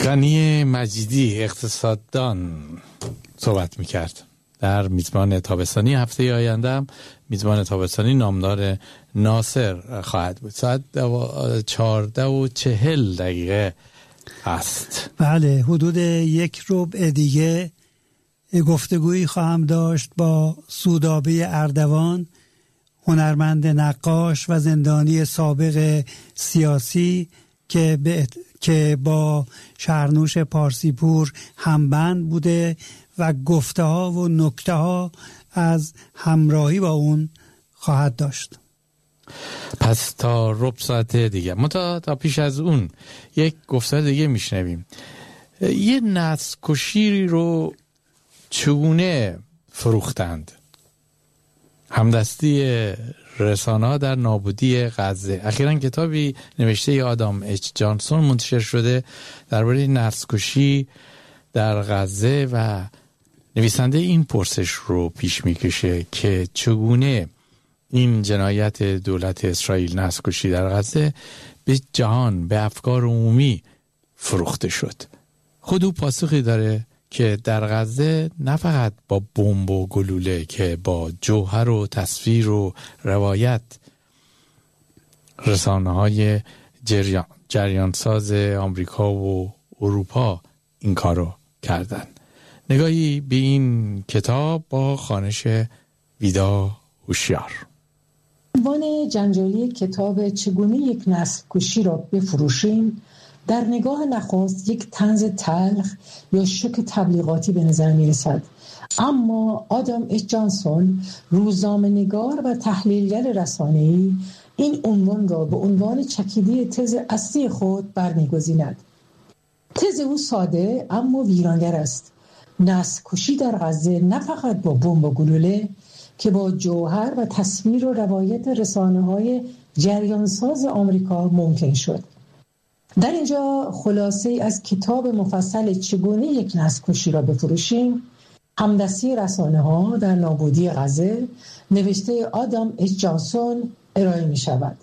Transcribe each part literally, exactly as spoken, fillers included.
غنی مجیدی اقتصاددان صحبت میکرد در میزبان تابستانی. هفته آینده هم میزبان تابستانی نامدار ناصر خواهد بود. ساعت چهارده و چهل دقیقه است. بله، حدود یک ربع دیگه گفتگویی خواهم داشت با سودابه اردوان، هنرمند نقاش و زندانی سابق سیاسی که به که با شهرنوش پارسیپور همبند بوده و گفته ها و نکته ها از همراهی با اون خواهد داشت. پس تا ربع ساعت دیگه ما تا, تا پیش از اون یک گفتار دیگه میشنویم. یه نسل کشی رو چگونه فروختند؟ همدستی رسانه ها در نابودی غزه. اخیراً کتابی نوشته ای آدام اچ جانسون منتشر شده درباره نسل کشی در غزه و نویسنده این پرسش رو پیش میکشه که چگونه این جنایت دولت اسرائیل، نسل کشی در غزه، به جهان، به افکار عمومی فروخته شد. خود او پاسخی داره که در غزه نه فقط با بمب و گلوله که با جوهر و تصویر و روایت رسانه‌های جریان جریانساز آمریکا و اروپا این کارو کردن. نگاهی به این کتاب با خوانش ویدا هوشیار. عنوان جنجالی کتاب چگونه یک نسل کشی را بفروشیم در نگاه نخست یک طنز تلخ یا شوک تبلیغاتی به نظر می رسد، اما آدام اچ جانسون، روزنامه‌نگار و تحلیلگر رسانه‌ای، این عنوان را به عنوان چکیده تز اصلی خود برمی‌گزیند. تز او ساده اما ویرانگر است. نسل کشی در غزه نه فقط با بمب و گلوله که با جوهر و تصویر و روایت رسانه‌های جریانساز آمریکا ممکن شد. در اینجا خلاصه از کتاب مفصل چگونه یک نسل کشی را بفروشیم، همدستی رسانه‌ها در نابودی غزه، نوشته آدام اچ جانسون ارائه می شود.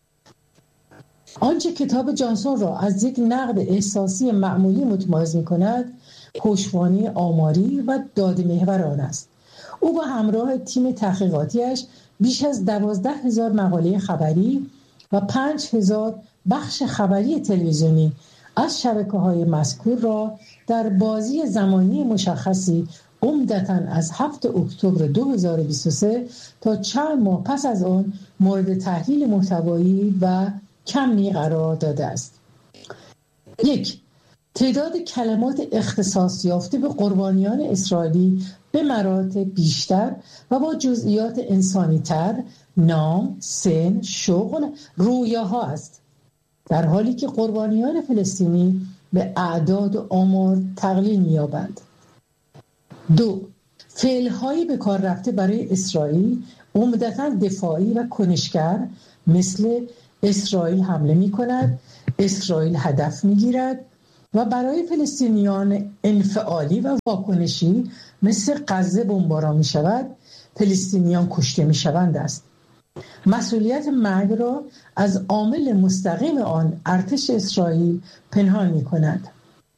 آنچه کتاب جانسون را از یک نقد احساسی معمولی متمایز می کند، پشتوانه آماری و داده محور آن است. او با همراه تیم تحقیقاتیش بیش از دوازده هزار مقاله خبری و پنج هزار بخش خبری تلویزیونی از شبکه‌های مذکور را در بازی زمانی مشخصی عمدتاً از هفتم اکتبر دو هزار و بیست و سه تا چند ماه پس از آن مورد تحلیل محتوایی و کمی قرار داده است. یک، تعداد کلمات اختصاص یافته به قربانیان اسرائیلی به مراتب بیشتر و با جزئیات انسانی‌تر، نام، سن، شغل، رویاها است، در حالی که قربانیان فلسطینی به اعداد و آمار تقلیل می‌یابند. دو، فعل‌هایی به کار رفته برای اسرائیل عمدتاً دفاعی و کنشگر، مثل اسرائیل حمله می‌کند، اسرائیل هدف می‌گیرد، و برای فلسطینیان انفعالی و واکنشی مثل غزه بمباران می‌شود، فلسطینیان کشته می‌شوند است. مسئولیت مرگ را از عامل مستقیم آن، ارتش اسرائیل، پنهان می‌کند.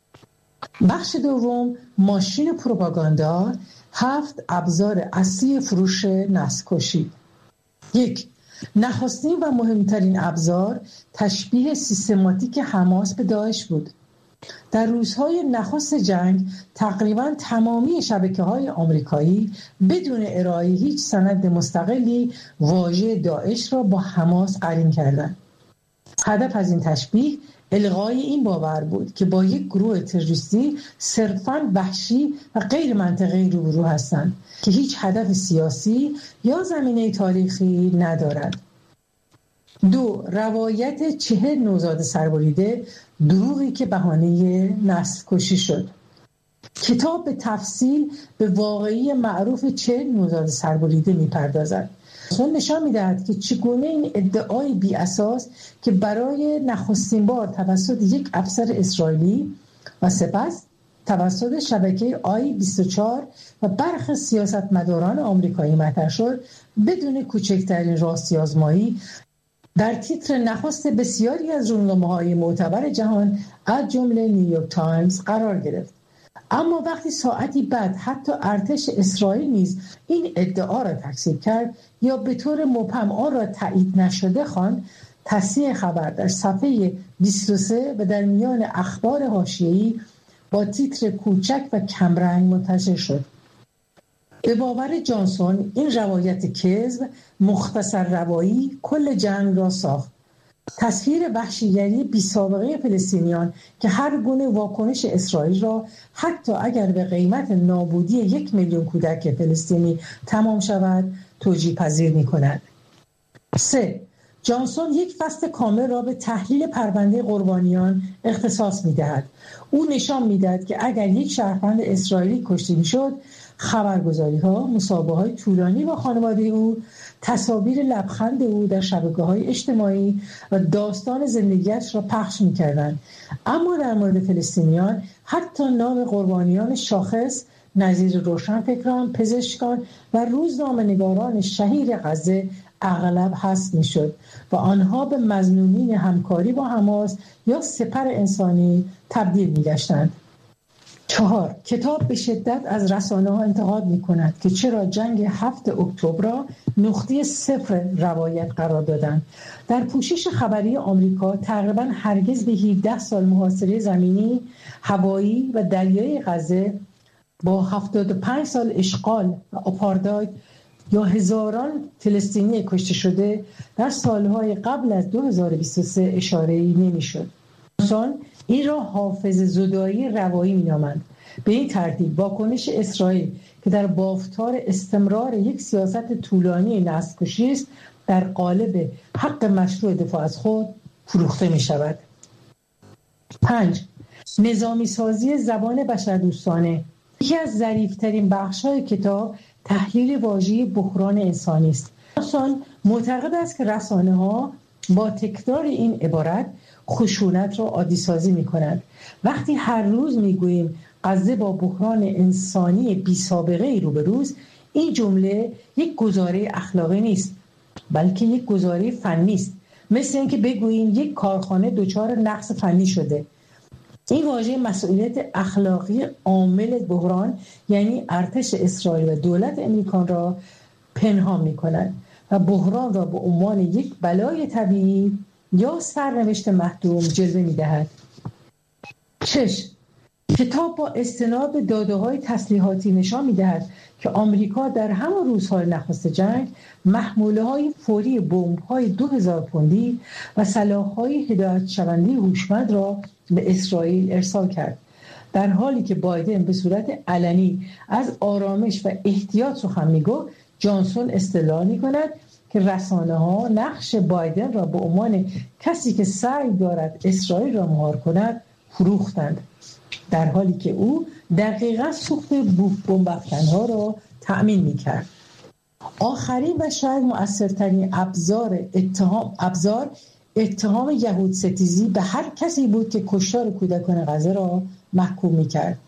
بخش دوم، ماشین پروپاگاندا، هفت ابزار اصلی فروش نسل کشی. یک، نخستین و مهمترین ابزار تشبیه سیستماتیک حماس به داعش بود. در روزهای نخست جنگ تقریباً تمامی شبکه‌های آمریکایی بدون ارائه هیچ سند مستقلی واژه داعش را با حماس قرین کردند. هدف از این تشبیه الغای این باور بود که با یک گروه تروریستی صرفاً وحشی و غیر منطقی روبرو هستند که هیچ هدف سیاسی یا زمینه تاریخی ندارد. دو، روایت چهل نوزاد سربریده، دروغی که بهانه نسل کشی شد. کتاب به تفصیل به واقعی معروف چهل نوزاد سربریده می‌پردازد. اون نشان می‌دهد که چگونه این ادعای بی اساس که برای نخستین بار توسط یک افسر اسرائیلی و سپس توسط شبکه آی بیست و چهار و برخی سیاستمداران آمریکایی مطرح شد، بدون کوچکترین راستی آزمایی در تیتر نخست بسیاری از روزنامه‌های معتبر جهان از جمله نیویورک تایمز قرار گرفت. اما وقتی ساعتی بعد حتی ارتش اسرائیل نیز این ادعا را تکذیب کرد یا به طور مبهم آن را تایید نشده خواند، تصحیح خبر در صفحه بیست و سه و در میان اخبار حاشیه‌ای با تیتر کوچک و کمرنگ منتشر شد. به باور جانسون این روایت کذب مختصر روایی کل جنگ را ساخت. تصویر وحشیگری بی سابقه فلسطینیان که هر گونه واکنش اسرائیل را حتی اگر به قیمت نابودی یک میلیون کودک فلسطینی تمام شود توجیه پذیر می کند. سه. جانسون یک فصل کامل را به تحلیل پرونده قربانیان اختصاص می دهد. او نشان می دهد که اگر یک شهروند اسرائیلی کشته می شد، خبرگزاری ها مصاحبه های طولانی با خانواده او، تصاویر لبخند او در شبکه‌های اجتماعی و داستان زندگیش را پخش می‌کردند. اما در مورد فلسطینیان حتی نام قربانیان شاخص نظیر روشنفکران، پزشکان و روزنامه‌نگاران شهیر غزه اغلب حذف می‌شد و آنها به مظنونین همکاری با حماس یا سپر انسانی تبدیل می‌گشتند. چهار. کتاب به شدت از رسانه‌ها انتقاد می‌کند که چرا جنگ هفت اکتبر را نقطه صفر روایت قرار دادند. در پوشش خبری آمریکا تقریباً هرگز به هفده سال محاصره زمینی، هوایی و دریایی غزه با هفتاد و پنج سال اشغال و آپارتاید یا هزاران فلسطینی کشته شده در سالهای قبل از دو هزار و بیست و سه اشاره‌ای نمی‌شد. انسان این را حافظه زدایی روایی می‌نامند. به این ترتیب واکنش اسرائیل که در بافتار استمرار یک سیاست طولانی نسل‌کشی است در قالب حق مشروع دفاع از خود فروخته می‌شود. پنج. نظامی سازی زبان بشردوستانه. یکی از ظریف‌ترین بخش‌های کتاب تحلیل واژه بحران انسانی است. انسان معتقد است که رسانه‌ها با تکرار این عبارت خشونت را عادی سازی می کنند. وقتی هر روز می گوییم غزه با بحران انسانی بی سابقه ای روبروست، این جمله یک گزاره اخلاقی نیست بلکه یک گزاره فنی است. مثل اینکه بگوییم یک کارخانه دچار نقص فنی شده. این واژه مسئولیت اخلاقی عامل بحران یعنی ارتش اسرائیل و دولت امریکا را پنهان می کند و بحران را به عنوان یک بلای طبیعی یا سرنوشت محتوم جلوه می‌دهد. شش. کتاب با استناد به داده‌های تسلیحاتی نشان می‌دهد که آمریکا در همان روزهای نخست جنگ محموله‌های فوری بمب‌های دو هزار پوندی و سلاح‌های هدایت شونده هوشمند را به اسرائیل ارسال کرد. در حالی که بایدن به صورت علنی از آرامش و احتیاط سخن می‌گفت، جانسون استدلال می‌کند که رسانه‌ها نقش بایدن را به عنوان کسی که سعی دارد اسرائیل را مهار کند فروختند، در حالی که او دقیقاً سوخت بمب‌افکن‌ها را تأمین می‌کرد. آخرین و شاید مؤثرترین ابزار اتهام ابزار اتهام یهود ستیزی به هر کسی بود که کشتار کودکان غزه را محکوم می‌کرد.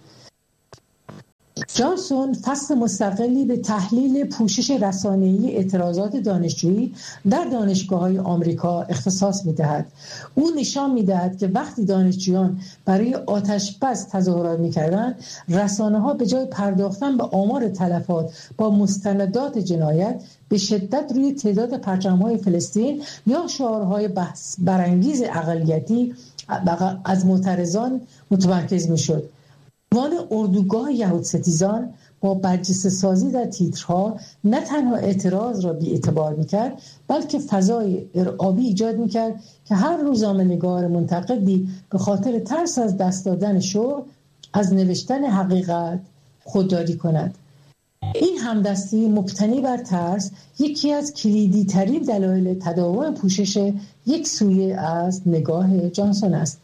جانسون فصل مستقلی به تحلیل پوشش رسانه‌ای اعتراضات دانشجویی در دانشگاه‌های آمریکا اختصاص می‌دهد. او نشان می‌دهد که وقتی دانشجویان برای آتش‌بس تظاهرات می‌کردند، رسانه‌ها به جای پرداختن به آمار تلفات با مستندات جنایت به شدت روی تعداد پرچم‌های فلسطین یا شعارهای بحث برانگیز اقلیتی از معترضان متمرکز می‌شد. عنوان اردوگاه یهود ستیزان با برجسته سازی در تیترها نه تنها اعتراض را بی اعتبار میکرد بلکه فضای ارعابی ایجاد میکرد که هر روزنامه‌نگار منتقدی به خاطر ترس از دست دادن شغل از نوشتن حقیقت خودداری کند. این همدستی مبتنی بر ترس یکی از کلیدی ترین دلایل تداوم پوشش یک سویه از نگاه جانسون است.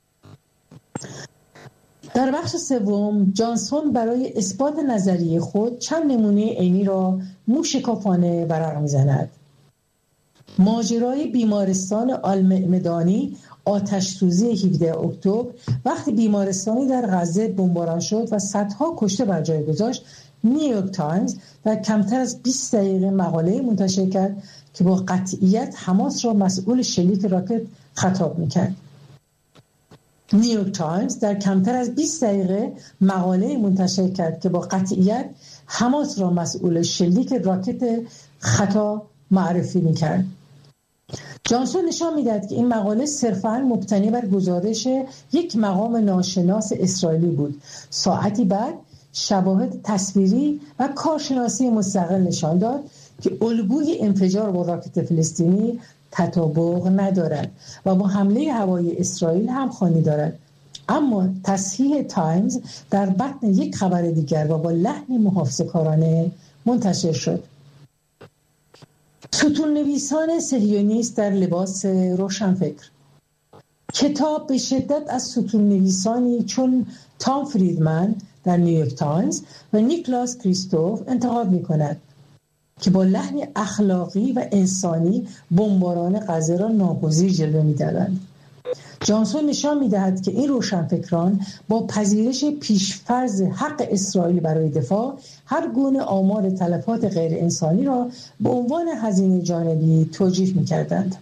در بخش سوم جانسون برای اثبات نظریه خود چند نمونه عینی را موشکافانه ورق می‌زند. ماجرای بیمارستان آلمدانی آتش سوزی هفدهم اکتبر وقتی بیمارستانی در غزه بمباران شد و صدها کشته بر جای گذاشت، نیویورک تایمز در کمتر از بیست دقیقه مقاله منتشر کرد که با قطعیت حماس را مسئول شلیک راکت خطاب میکرد. نیویورک تایمز در کمتر از بیست دقیقه مقاله منتشر کرد که با قطعیت حماس را مسئول شلیک راکت خطا معرفی میکرد. جانسون نشان میدهد که این مقاله صرفاً مبتنی بر گزارش یک مقام ناشناس اسرائیلی بود. ساعتی بعد شواهد تصویری و کارشناسی مستقل نشان داد که الگوی انفجار با راکت فلسطینی تطابق ندارد و با حمله هوایی اسرائیل هم خوانی دارد. اما تصحیح تایمز در بطن یک خبر دیگر و با لحن محافظه‌کارانه منتشر شد. ستون نویسان صهیونیست در لباس روشنفکر. کتاب به شدت از ستون نویسانی چون تام فریدمن در نیویورک تایمز و نیکلاس کریستوف انتقاد می کند که با لحن اخلاقی و انسانی بمباران غزه را ناگزیر جلوه می دادند. جانسون نشان می دهد که این روشنفکران با پذیرش پیشفرض حق اسرائیل برای دفاع هر گونه آمار تلفات غیر انسانی را به عنوان هزینه جانبی توجیه می کردند.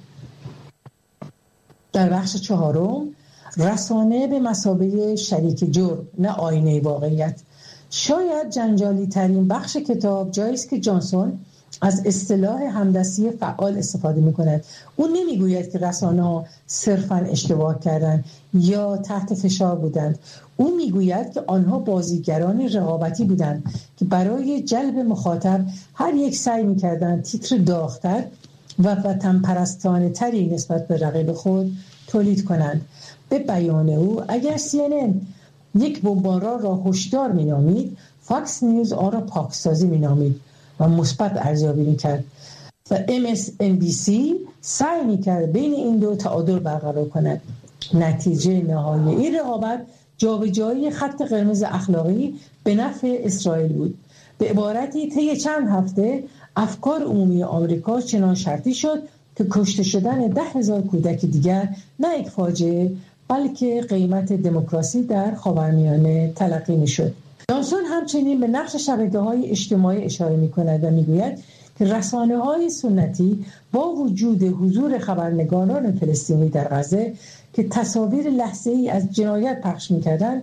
در بخش چهارم، رسانه به مثابه شریک جرم نه آینه واقعیت. شاید جنجالی ترین بخش کتاب جایی است که جانسون از اصطلاح همدستی فعال استفاده می کند. او نمی گوید که رسانه ها صرفاً اشتباه کردند یا تحت فشار بودند. او می گوید که آنها بازیگران رقابتی بودند که برای جلب مخاطب هر یک سعی می کردند تیتر داغ‌تر و وطن پرستانه تری نسبت به رقیب خود تولید کنند. به بیان او اگر سی ان ان یک بمباران را هشدار می نامید، فاکس نیوز آن را پاکسازی می نامید و مثبت ارزیابی می‌کرد و ام اس ان بی سی سعی می‌کرد بین این دو تعادل برقرار کند. نتیجه نهایی این رقابت جابجایی خط قرمز اخلاقی به نفع اسرائیل بود. به عبارتی طی چند هفته افکار عمومی آمریکا چنان شرطی شد که کشته شدن ده هزار کودک دیگر نه یک فاجعه بلکه قیمت دموکراسی در خاورمیانه تلقی می‌شد. جانسون همچنین به نقش شبکه‌های اجتماعی اشاره می‌کند و می‌گوید که رسانه‌های سنتی با وجود حضور خبرنگاران فلسطینی در غزه که تصاویر لحظه‌ای از جنایت پخش می‌کردند،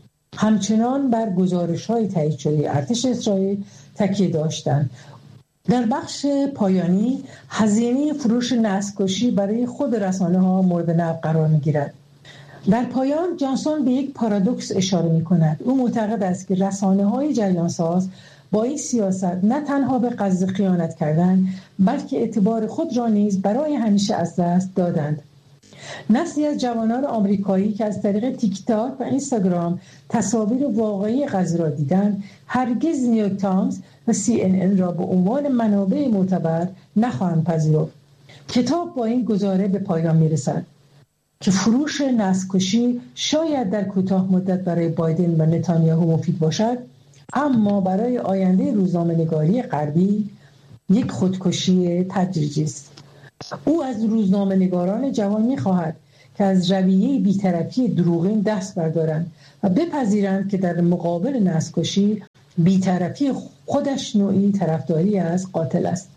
همچنان بر گزارش‌های تایید شده ارتش اسرائیل تکیه داشتند. در بخش پایانی هزینه فروش نسل‌کشی برای خود رسانه‌ها مورد نقد قرار می‌گیرد. در پایان جانسون به یک پارادوکس اشاره می کند. او معتقد است که رسانه های جریانساز با این سیاست نه تنها به غزه خیانت کردند بلکه اعتبار خود را نیز برای همیشه از دست دادند. نسلی از جوانان آمریکایی که از طریق تیک تاک و اینستاگرام تصاویر واقعی غزه را دیدند هرگز نیویورک تایمز و سی ان ان را به عنوان منابع معتبر نخواهند پذیرفت. کتاب با این گزاره به پایان می رسد که فروش نسل‌کشی شاید در کوتاه مدت برای بایدن و نتانیاهو مفید باشد، اما برای آینده روزنامه‌نگاری غربی یک خودکشی تدریجی است. او از روزنامه‌نگاران جوان می‌خواهد که از رویه بی‌طرفی دروغین دست بردارند و بپذیرند که در مقابل نسل‌کشی بی‌طرفی خودش نوعی طرفداری از قاتل است.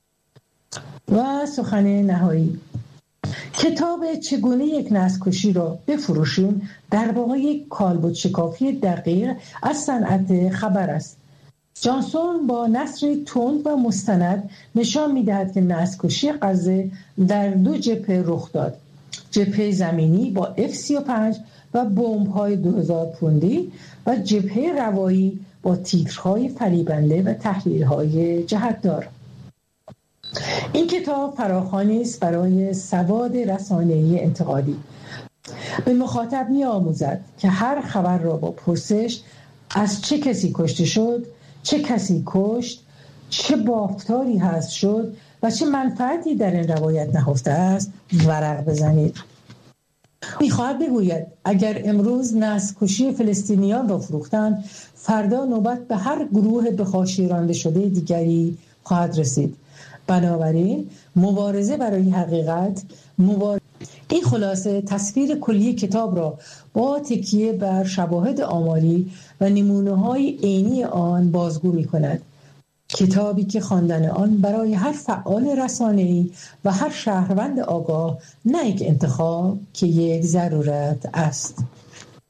و سخن نهایی، کتاب چگونه یک نسل‌کشی را بفروشیم در واقع یک کالبد شکافی دقیق از صنعت خبر است. جانسون با نثر تند و مستند نشان می‌دهد که نسل‌کشی غزه در دو جبهه رخ داد: جبهه زمینی با اف سی و پنج و بمب‌های دو هزار پوندی و جبهه روایی با تیترهای فریبنده و تحلیل‌های جهت‌دار. این کتاب فراخوانی است برای سواد رسانه‌ای انتقادی. به مخاطب می‌آموزد که هر خبر را با پرسش از چه کسی کشته شد، چه کسی کشت، چه بافتاری هست شد و چه منفعتی در این روایت نهفته است ورق بزنید. می‌خواهد بگوید اگر امروز نسل‌کشی فلسطینیان را فروختند، فردا نوبت به هر گروه به حاشیه رانده شده دیگری خواهد رسید. بنابراین مبارزه برای حقیقت مبارزه. این خلاصه تصویر کلی کتاب را با تکیه بر شواهد آماری و نمونه‌های عینی آن بازگو می‌کند. کتابی که خواندن آن برای هر فعال رسانه‌ای و هر شهروند آگاه نه یک انتخاب که یک ضرورت است.